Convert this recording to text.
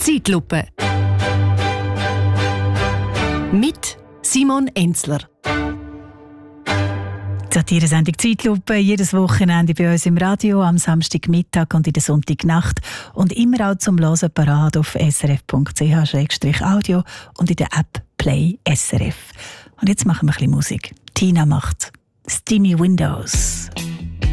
Zeitlupe. Mit Simon Enzler. Die Satire-Sendung Zeitlupe, jedes Wochenende bei uns im Radio, am Samstagmittag und in der Sonntagnacht. Und immer auch zum Hören parat auf srf.ch/audio und in der App Play SRF. Und jetzt machen wir ein bisschen Musik. Tina macht Steamy Windows.